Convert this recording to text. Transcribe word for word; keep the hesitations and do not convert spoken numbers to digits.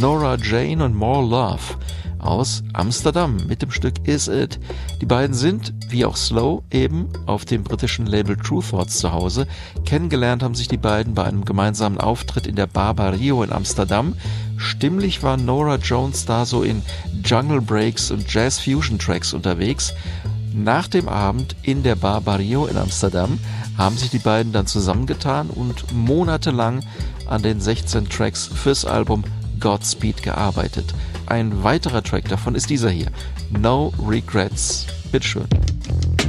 Nora Jane und More Love aus Amsterdam mit dem Stück Is It. Die beiden sind, wie auch Slow, eben auf dem britischen Label True Thoughts zu Hause. Kennengelernt haben sich die beiden bei einem gemeinsamen Auftritt in der Bar Barrio in Amsterdam. Stimmlich war Nora Jones da so in Jungle Breaks und Jazz Fusion Tracks unterwegs. Nach dem Abend in der Bar Barrio in Amsterdam haben sich die beiden dann zusammengetan und monatelang an den sechzehn Tracks fürs Album Godspeed gearbeitet. Ein weiterer Track davon ist dieser hier, No Regrets. Bitteschön.